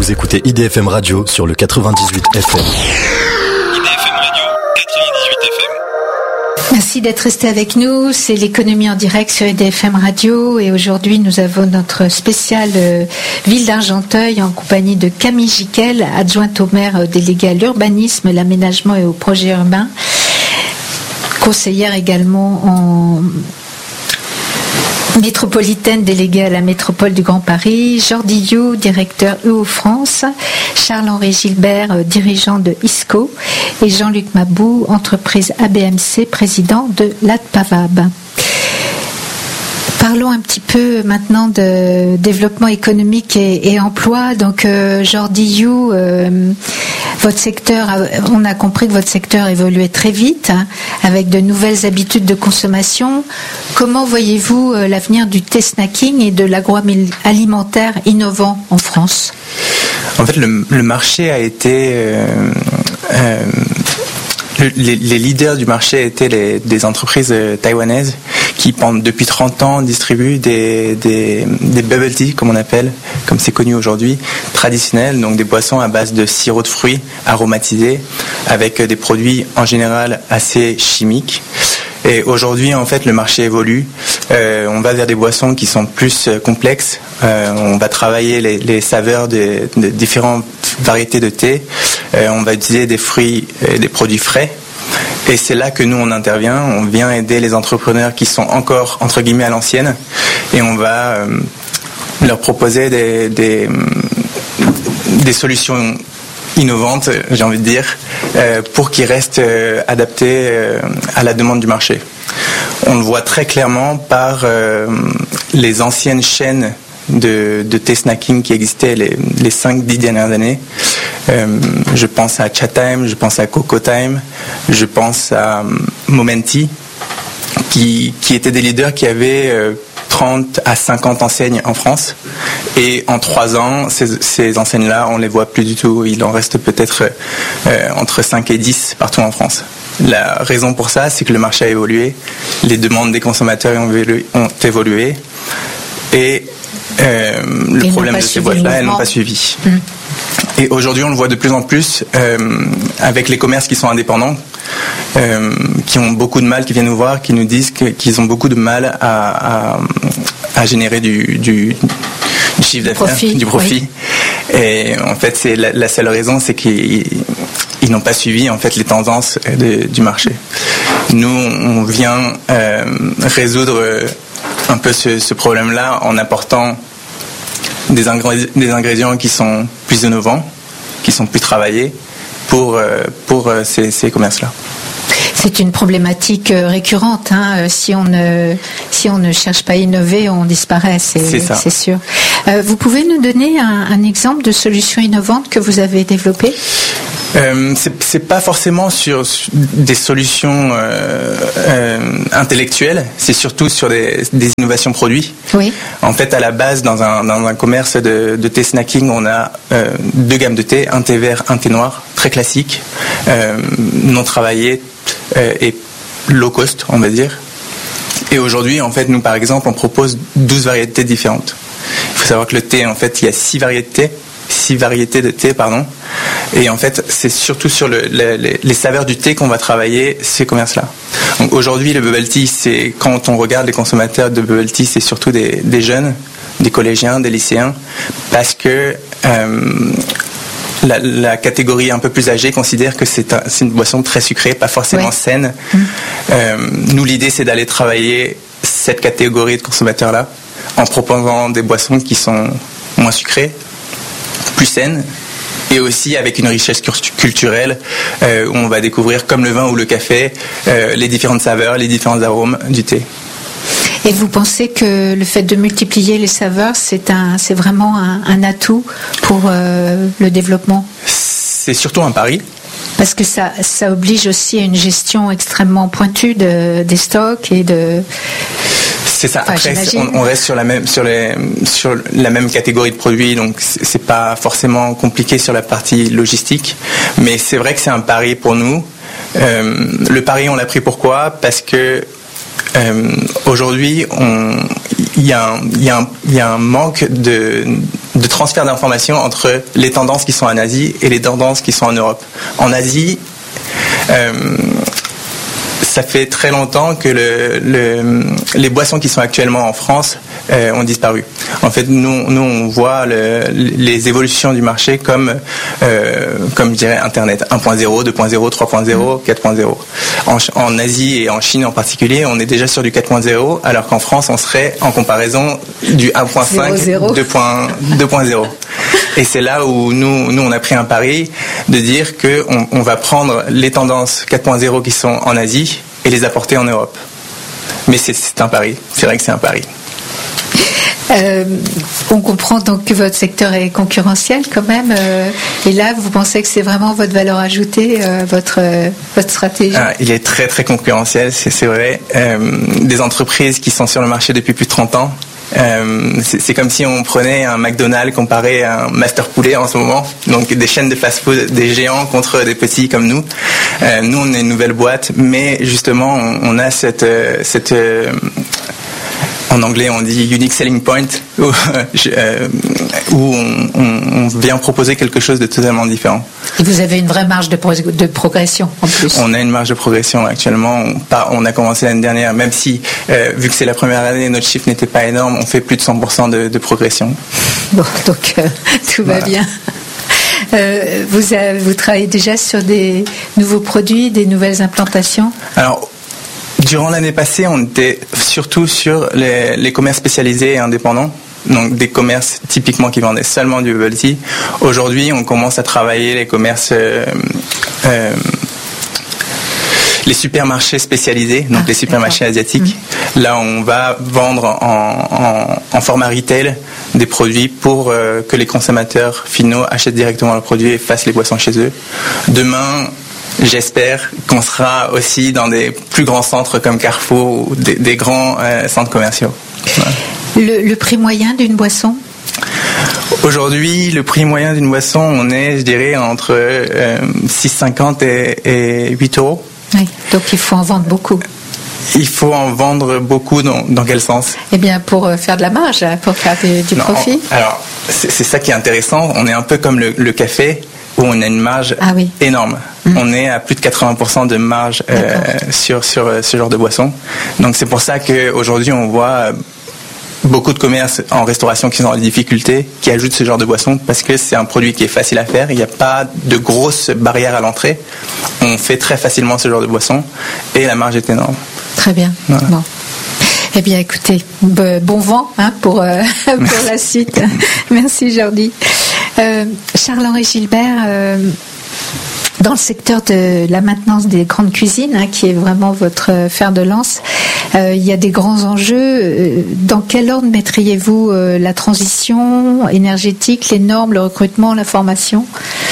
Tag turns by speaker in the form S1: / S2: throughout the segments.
S1: Vous écoutez IDFM Radio sur le 98 FM.
S2: IDFM Radio, 98 FM.
S3: Merci d'être resté avec nous. C'est l'économie en direct sur IDFM Radio. Et aujourd'hui, nous avons notre spéciale ville d'Argenteuil en compagnie de Camille Jiquel, adjointe au maire déléguée à l'urbanisme, l'aménagement et aux projets urbains. Conseillère également en métropolitaine déléguée à la métropole du Grand Paris, Jordi You, directeur UO France, Charles-Henri Gilbert, dirigeant de ISCO, et Jean-Luc Mabou, entreprise ABMC, président de l'ADPAVAB. Parlons un petit peu maintenant de développement économique et emploi. Donc, Jordi You, votre secteur, on a compris que votre secteur évoluait très vite, hein, avec de nouvelles habitudes de consommation. Comment voyez-vous l'avenir du thé snacking et de l'agroalimentaire innovant en France ?
S4: En fait, le marché a été... Les leaders du marché étaient des entreprises taïwanaises qui, depuis 30 ans, distribuent des bubble tea, comme on appelle, comme c'est connu aujourd'hui, traditionnels, donc des boissons à base de sirop de fruits aromatisés, avec des produits en général assez chimiques. Et aujourd'hui, en fait, le marché évolue. On va vers des boissons qui sont plus complexes. On va travailler les saveurs de différentes variétés de thé. On va utiliser des fruits et des produits frais. Et c'est là que nous, on intervient. On vient aider les entrepreneurs qui sont encore, entre guillemets, à l'ancienne. Et on va leur proposer des solutions innovantes, j'ai envie de dire, pour qu'ils restent adaptés à la demande du marché. On le voit très clairement par les anciennes chaînes de thé snacking qui existaient les 5-10 dernières années. Je pense à Chatime, je pense à Coco Time, je pense à Momenti, qui étaient des leaders qui avaient 30 à 50 enseignes en France. Et en 3 ans, ces enseignes-là, on ne les voit plus du tout. Il en reste peut-être entre 5 et 10 partout en France. La raison pour ça, c'est que le marché a évolué, les demandes des consommateurs ont évolué, et le problème de ces boîtes-là, elles n'ont pas suivi. Et aujourd'hui, on le voit de plus en plus avec les commerces qui sont indépendants, qui ont beaucoup de mal, qui viennent nous voir, qui nous disent qu'ils ont beaucoup de mal à générer du chiffre d'affaires, du profit. Oui. Et en fait, c'est la seule raison, c'est qu'ils n'ont pas suivi en fait les tendances du marché. Nous, on vient résoudre un peu ce problème-là en apportant des ingrédients qui sont plus innovants, qui sont plus travaillés pour ces commerces-là.
S3: C'est une problématique récurrente. Hein. Si on ne cherche pas à innover, on disparaît, c'est sûr. Vous pouvez nous donner un exemple de solution innovante que vous avez développée ?
S4: C'est pas forcément sur des solutions intellectuelles, c'est surtout sur des innovations produits. Oui. En fait, à la base, dans un commerce de thé snacking, on a 2 gammes de thé, un thé vert, un thé noir, très classique, non travaillé et low cost, on va dire. Et aujourd'hui, en fait, nous, par exemple, on propose 12 variétés différentes. Il faut savoir que le thé, en fait, il y a 6 variétés de thé, pardon. Et en fait, c'est surtout sur les saveurs du thé qu'on va travailler ces commerces-là. Donc aujourd'hui, le bubble tea, c'est, quand on regarde les consommateurs de bubble tea, c'est surtout des jeunes, des collégiens, des lycéens, parce que la catégorie un peu plus âgée considère que c'est une boisson très sucrée, pas forcément saine. Nous, l'idée, c'est d'aller travailler cette catégorie de consommateurs-là en proposant des boissons qui sont moins sucrées, plus saines, et aussi avec une richesse culturelle où on va découvrir, comme le vin ou le café, les différentes saveurs, les différents arômes du thé.
S3: Et vous pensez que le fait de multiplier les saveurs, c'est vraiment un atout pour le développement ?
S4: C'est surtout un pari.
S3: Parce que ça oblige aussi à une gestion extrêmement pointue des stocks et de...
S4: C'est ça. Après, on reste sur la même catégorie de produits, donc c'est pas forcément compliqué sur la partie logistique. Mais c'est vrai que c'est un pari pour nous. Le pari, on l'a pris pourquoi ? Parce que aujourd'hui, il y a un manque de transfert d'informations entre les tendances qui sont en Asie et les tendances qui sont en Europe. En Asie, ça fait très longtemps que les boissons qui sont actuellement en France ont disparu. En fait, nous on voit les évolutions du marché comme je dirais Internet 1.0, 2.0, 3.0, 4.0. En Asie et en Chine en particulier, on est déjà sur du 4.0, alors qu'en France, on serait en comparaison du 1.5, 2.0. Et c'est là où nous on a pris un pari de dire que on va prendre les tendances 4.0 qui sont en Asie et les apporter en Europe. Mais c'est un pari. C'est vrai que c'est un pari.
S3: On comprend donc que votre secteur est concurrentiel quand même. Et là, vous pensez que c'est vraiment votre valeur ajoutée, votre stratégie?
S4: Il est très très concurrentiel, c'est vrai. Des entreprises qui sont sur le marché depuis plus de 30 ans. C'est comme si on prenait un McDonald's comparé à un Master Poulet en ce moment. Donc des chaînes de fast-food, des géants contre des petits comme nous. Nous, on est une nouvelle boîte, mais justement, on a cette en anglais, on dit unique selling point, où on vient proposer quelque chose de totalement différent.
S3: Et vous avez une vraie marge de progression en plus.
S4: On a une marge de progression actuellement. On a commencé l'année dernière, même si, vu que c'est la première année, notre chiffre n'était pas énorme, on fait plus de 100% de progression.
S3: Bon, donc tout va bien. Vous travaillez déjà sur des nouveaux produits, des nouvelles implantations?
S4: Alors, durant l'année passée, on était surtout sur les commerces spécialisés et indépendants, donc des commerces typiquement qui vendaient seulement du bubble tea. Aujourd'hui, on commence à travailler les commerces, les supermarchés spécialisés, donc les supermarchés asiatiques. Là, on va vendre en format retail des produits pour que les consommateurs finaux achètent directement le produit et fassent les boissons chez eux. Demain, j'espère qu'on sera aussi dans des plus grands centres comme Carrefour ou des grands centres commerciaux.
S3: Ouais. Le prix moyen d'une boisson?
S4: Aujourd'hui, le prix moyen d'une boisson, on est, je dirais, entre 6,50 et 8 euros.
S3: Oui, donc il faut en vendre beaucoup.
S4: Il faut en vendre beaucoup dans quel sens?
S3: Eh bien, pour faire de la marge, pour faire du profit.
S4: Alors, c'est ça qui est intéressant. On est un peu comme le café, où on a une marge énorme. On est à plus de 80% de marge sur ce genre de boisson. Donc c'est pour ça qu'aujourd'hui on voit beaucoup de commerces en restauration qui sont en difficulté, qui ajoutent ce genre de boisson parce que c'est un produit qui est facile à faire. Il n'y a pas de grosses barrières à l'entrée. On fait très facilement ce genre de boisson et la marge est énorme.
S3: Très bien. Voilà. Bon. Eh bien, écoutez, bon vent pour la suite. Merci, Jordi. Charles-Henri Gilbert, dans le secteur de la maintenance des grandes cuisines, qui est vraiment votre fer de lance, il y a des grands enjeux. Dans quel ordre mettriez-vous la transition énergétique, les normes, le recrutement, la formation ?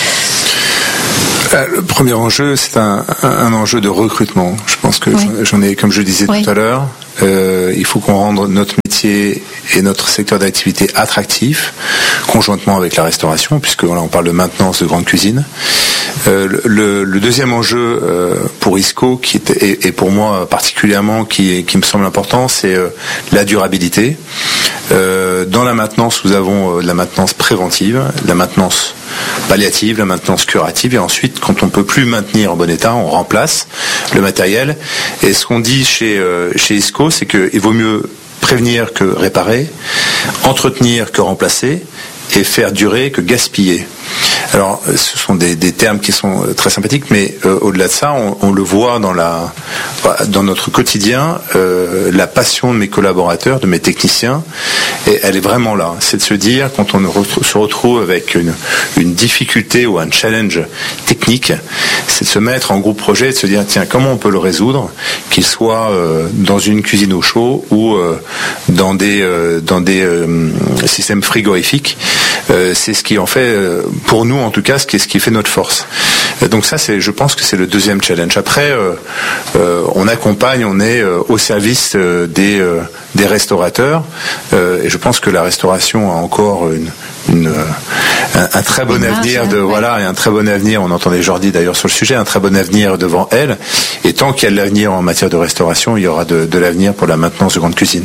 S5: Le premier enjeu, c'est un enjeu de recrutement. Je pense que j'en ai, comme je le disais tout à l'heure, il faut qu'on rende notre métier et notre secteur d'activité attractif, conjointement avec la restauration, puisque là on parle de maintenance de grande cuisine. Le deuxième enjeu pour ISCO, et pour moi particulièrement, qui me semble important, c'est la durabilité. Dans la maintenance, nous avons de la maintenance préventive, la maintenance palliative, la maintenance curative, et ensuite, quand on peut plus maintenir en bon état, on remplace le matériel. Et ce qu'on dit chez ISCO, c'est qu'il vaut mieux prévenir que réparer, entretenir que remplacer, et faire durer que gaspiller. Alors, ce sont des termes qui sont très sympathiques, mais au-delà de ça, on le voit dans notre quotidien, la passion de mes collaborateurs, de mes techniciens, et elle est vraiment là. C'est de se dire, quand on se retrouve avec une difficulté ou un challenge technique, c'est de se mettre en groupe projet et de se dire, tiens, comment on peut le résoudre, qu'il soit dans une cuisine au chaud ou dans des systèmes frigorifiques. C'est ce qui en fait, pour nous en tout cas, ce qui fait notre force. Donc ça, je pense que c'est le deuxième challenge. Après, on accompagne, on est au service des restaurateurs, et je pense que la restauration a encore un très bon avenir et un très bon avenir. On entendait Jordi d'ailleurs sur le sujet, un très bon avenir devant elle. Et tant qu'il y a de l'avenir en matière de restauration, il y aura de l'avenir pour la maintenance de grande cuisine.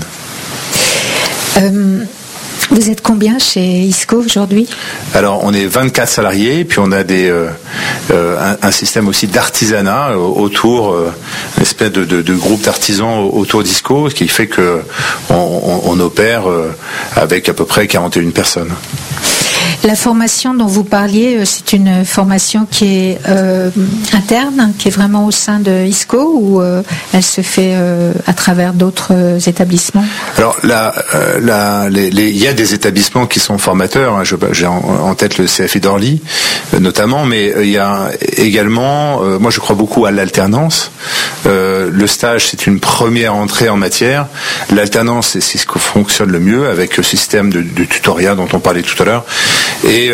S3: Vous êtes combien chez ISCO aujourd'hui ?
S5: Alors, on est 24 salariés, puis on a un système aussi d'artisanat autour, une espèce de groupe d'artisans autour d'ISCO, ce qui fait que on opère avec à peu près 41 personnes.
S3: La formation dont vous parliez, c'est une formation qui est interne, qui est vraiment au sein de ISCO, ou elle se fait à travers d'autres établissements ?
S5: Alors il y a des établissements qui sont formateurs. Hein, j'ai en tête le CFI d'Orly, notamment, mais il y a également, moi je crois beaucoup à l'alternance. Le stage, c'est une première entrée en matière. L'alternance, c'est ce qui fonctionne le mieux avec le système de tutorat dont on parlait tout à l'heure. Et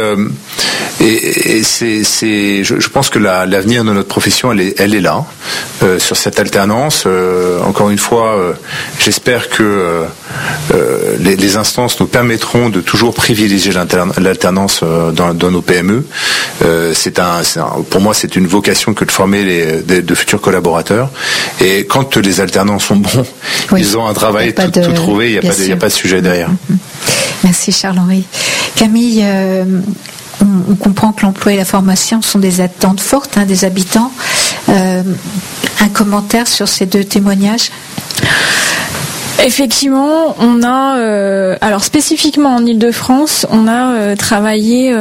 S5: je pense que l'avenir de notre profession, elle est là, sur cette alternance. Encore une fois, j'espère que les instances nous permettront de toujours privilégier l'alternance dans nos PME. Pour moi, c'est une vocation que de former de futurs collaborateurs. Et quand les alternants sont bons, ils ont un travail tout trouvé, il n'y a pas de sujet derrière.
S3: Merci Charles-Henri. Camille, on comprend que l'emploi et la formation sont des attentes fortes des habitants. Un commentaire sur ces deux témoignages ?
S6: Effectivement, on a, alors spécifiquement en Île-de-France, on a travaillé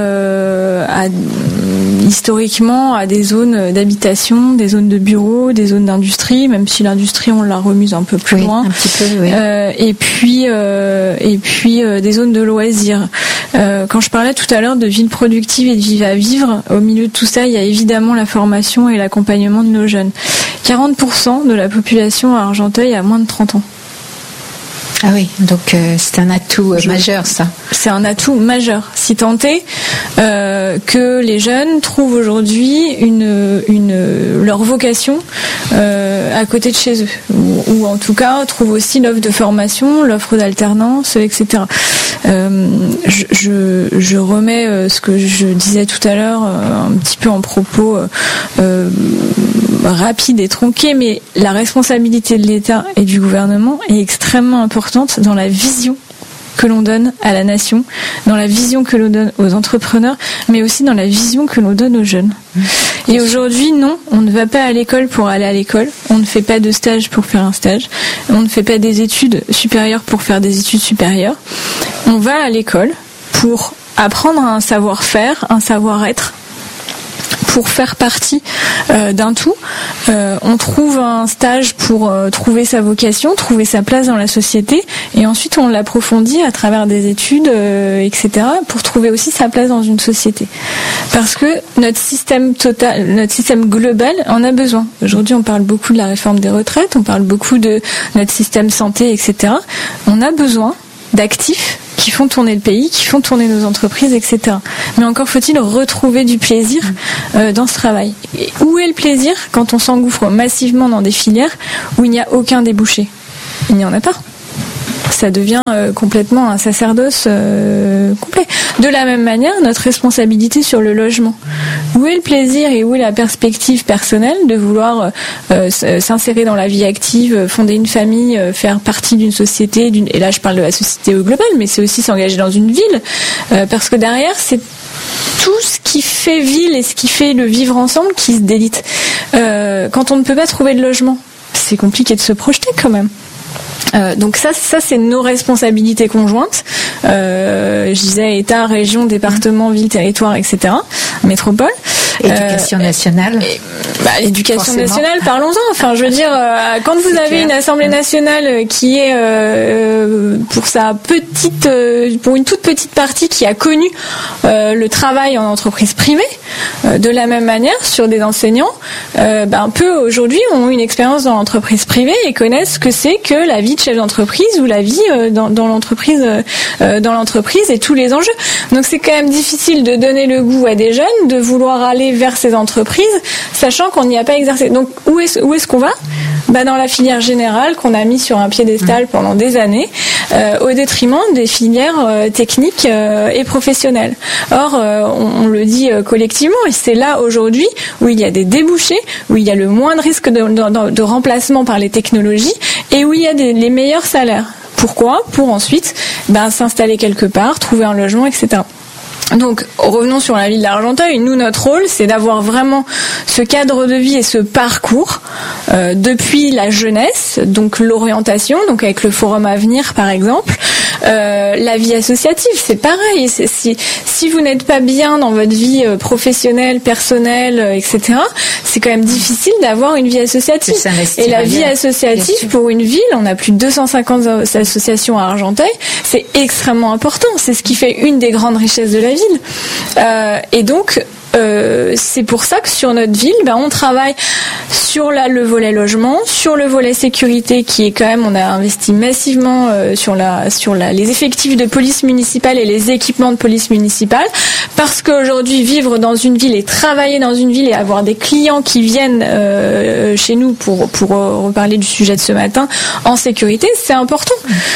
S6: historiquement à des zones d'habitation, des zones de bureaux, des zones d'industrie, même si l'industrie on l'a remise un peu plus loin.
S3: Un petit peu, oui.
S6: Et puis des zones de loisirs. Quand je parlais tout à l'heure de ville productive et de vivre à vivre, au milieu de tout ça, il y a évidemment la formation et l'accompagnement de nos jeunes. 40% de la population à Argenteuil a moins de 30 ans.
S3: Ah oui, donc c'est un atout majeur, ça.
S6: C'est un atout majeur. Si tant est que les jeunes trouvent aujourd'hui leur vocation à côté de chez eux, ou en tout cas trouvent aussi l'offre de formation, l'offre d'alternance, etc. Je remets ce que je disais tout à l'heure un petit peu en propos rapide et tronqué, mais la responsabilité de l'État et du gouvernement est extrêmement importante dans la vision que l'on donne à la nation, dans la vision que l'on donne aux entrepreneurs, mais aussi dans la vision que l'on donne aux jeunes. Et aujourd'hui, non, on ne va pas à l'école pour aller à l'école, on ne fait pas de stage pour faire un stage, on ne fait pas des études supérieures pour faire des études supérieures. On va à l'école pour apprendre un savoir-faire, un savoir-être, pour faire partie d'un tout. On trouve un stage pour trouver sa vocation, trouver sa place dans la société, et ensuite on l'approfondit à travers des études, etc., pour trouver aussi sa place dans une société. Parce que notre système global en a besoin. Aujourd'hui, on parle beaucoup de la réforme des retraites, on parle beaucoup de notre système santé, etc. On a besoin d'actifs qui font tourner le pays, qui font tourner nos entreprises, etc. Mais encore faut-il retrouver du plaisir dans ce travail. Et où est le plaisir quand on s'engouffre massivement dans des filières où il n'y a aucun débouché ? Il n'y en a pas. Ça devient complètement un sacerdoce complet. De la même manière, notre responsabilité sur le logement. Où est le plaisir et où est la perspective personnelle de vouloir s'insérer dans la vie active, fonder une famille, faire partie d'une société, et là je parle de la société au global, mais c'est aussi s'engager dans une ville, parce que derrière c'est tout ce qui fait ville et ce qui fait le vivre ensemble qui se délite. Quand on ne peut pas trouver de logement, c'est compliqué de se projeter quand même. Donc ça c'est nos responsabilités conjointes. Je disais État, région, département, ville, territoire, etc. Métropole.
S3: Éducation nationale.
S6: L'éducation nationale, parlons-en. Enfin, je veux dire, quand vous avez une Assemblée nationale qui est pour une toute petite partie qui a connu le travail en entreprise privée, de la même manière sur des enseignants, peu aujourd'hui ont une expérience dans l'entreprise privée et connaissent ce que c'est que la vie de chef d'entreprise ou la vie dans l'entreprise et tous les enjeux. Donc c'est quand même difficile de donner le goût à des jeunes de vouloir aller vers ces entreprises, sachant qu'on n'y a pas exercé. Donc où est-ce qu'on va ? Dans la filière générale qu'on a mis sur un piédestal pendant des années, au détriment des filières techniques et professionnelles. Or, on le dit collectivement, et c'est là aujourd'hui où il y a des débouchés, où il y a le moins de risque de remplacement par les technologies et où il y a les meilleurs salaires. Pourquoi ? Pour ensuite s'installer quelque part, trouver un logement, etc. Donc, revenons sur la ville d'Argenteuil. Nous, notre rôle, c'est d'avoir vraiment ce cadre de vie et ce parcours depuis la jeunesse, donc l'orientation, donc avec le Forum Avenir, par exemple. La vie associative, c'est pareil. Si vous n'êtes pas bien dans votre vie professionnelle, personnelle, etc., c'est quand même difficile d'avoir une vie associative. Et la vie associative, pour une ville, on a plus de 250 associations à Argenteuil, c'est extrêmement important. C'est ce qui fait une des grandes richesses de la ville. Et donc, c'est pour ça que sur notre ville, on travaille sur le volet logement, sur le volet sécurité qui est quand même, on a investi massivement sur les effectifs de police municipale et les équipements de police municipale, parce qu'aujourd'hui vivre dans une ville et travailler dans une ville et avoir des clients qui viennent chez nous pour reparler du sujet de ce matin en sécurité, c'est important.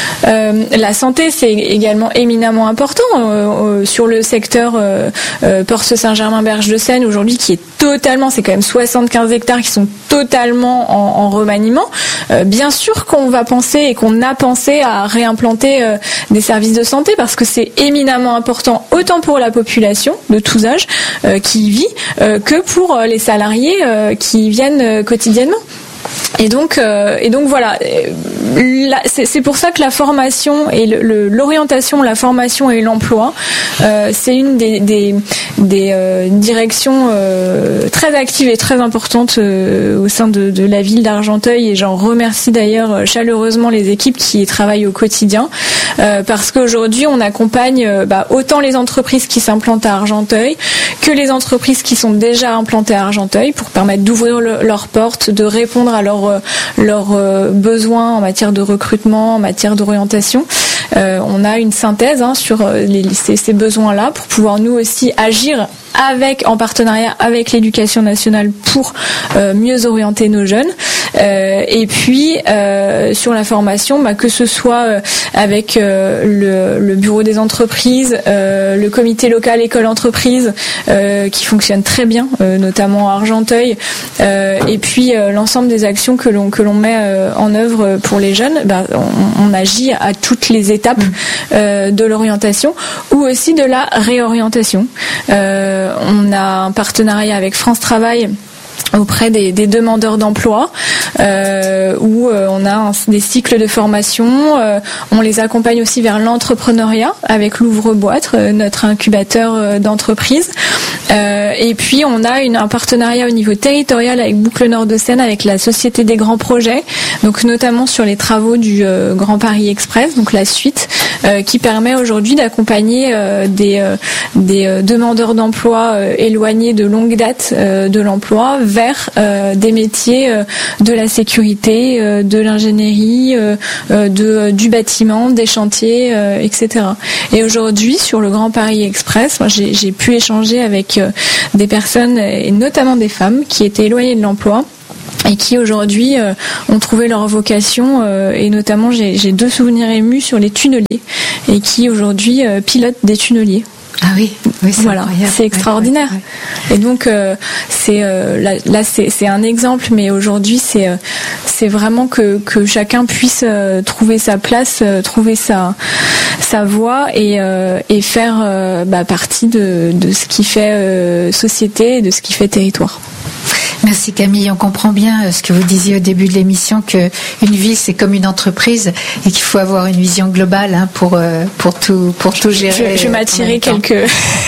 S6: La santé, c'est également éminemment important sur le secteur Porce-Saint-Germain-Berge de Seine aujourd'hui, qui est totalement, c'est quand même 75 hectares qui sont totalement en remaniement. Bien sûr qu'on va penser et qu'on a pensé à réimplanter des services de santé, parce que c'est éminemment important autant pour la population de tous âges qui y vit que pour les salariés qui y viennent quotidiennement. Et donc voilà, c'est pour ça que la formation et l'orientation, la formation et l'emploi, c'est une des directions très actives et très importantes au sein de la ville d'Argenteuil, et j'en remercie d'ailleurs chaleureusement les équipes qui y travaillent au quotidien, parce qu'aujourd'hui on accompagne autant les entreprises qui s'implantent à Argenteuil que les entreprises qui sont déjà implantées à Argenteuil, pour permettre d'ouvrir leurs portes, de répondre à leurs besoins en matière de recrutement, en matière d'orientation. On a une synthèse sur ces besoins-là pour pouvoir nous aussi agir en partenariat avec l'éducation nationale pour mieux orienter nos jeunes. Et puis sur la formation, que ce soit avec le bureau des entreprises, le comité local école entreprise qui fonctionne très bien, notamment à Argenteuil, et puis l'ensemble des actions que l'on met en œuvre pour les jeunes, on agit à toutes les étapes de l'orientation ou aussi de la réorientation. On a un partenariat avec France Travail auprès des demandeurs d'emploi, où on a des cycles de formation. On les accompagne aussi vers l'entrepreneuriat avec l'Ouvre-Boîte, notre incubateur d'entreprise. Et puis on a un partenariat au niveau territorial avec Boucle Nord de Seine, avec la Société des Grands Projets, donc notamment sur les travaux du Grand Paris Express, donc la suite, qui permet aujourd'hui d'accompagner des demandeurs d'emploi éloignés de longue date de l'emploi vers des métiers de la sécurité, de l'ingénierie, du bâtiment, des chantiers, etc. Et aujourd'hui, sur le Grand Paris Express, moi, j'ai pu échanger avec des personnes, et notamment des femmes, qui étaient éloignées de l'emploi et qui aujourd'hui ont trouvé leur vocation, et notamment j'ai 2 souvenirs émus sur les tunneliers, et qui aujourd'hui pilotent des tunneliers.
S3: Ah oui,
S6: c'est extraordinaire. Ouais. Et donc c'est un exemple, mais aujourd'hui c'est vraiment que chacun puisse trouver sa place, trouver sa voie et faire partie de ce qui fait société et de ce qui fait territoire.
S3: Merci Camille, on comprend bien ce que vous disiez au début de l'émission, que une ville c'est comme une entreprise et qu'il faut avoir une vision globale pour tout gérer.
S6: Je vais m'attirer quelques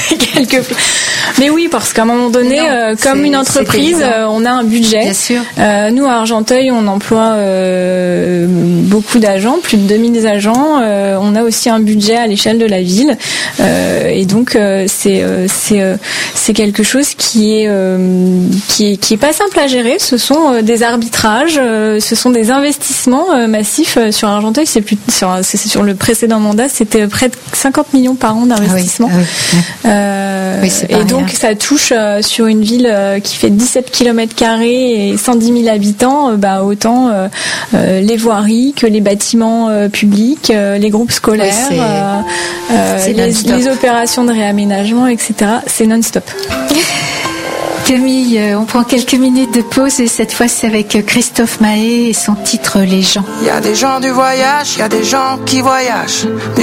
S6: mais oui, parce qu'à un moment donné, comme une entreprise, on a un budget.
S3: Bien sûr.
S6: Nous à Argenteuil, on emploie beaucoup d'agents, plus de 2000 agents. On a aussi un budget à l'échelle de la ville, et donc c'est quelque chose qui est pas pas simple à gérer. Ce sont des arbitrages, ce sont des investissements massifs sur Argenteuil. C'est sur le précédent mandat, c'était près de 50 millions par an d'investissement. Et donc ça touche sur une ville qui fait 17 km² et 110 000 habitants, autant les voiries que les bâtiments publics, les groupes scolaires, les opérations de réaménagement, etc. C'est non-stop.
S3: Camille, on prend quelques minutes de pause et cette fois c'est avec Christophe Maé et son titre Les gens.
S7: Il y a des gens du voyage, il y a des gens qui voyagent, des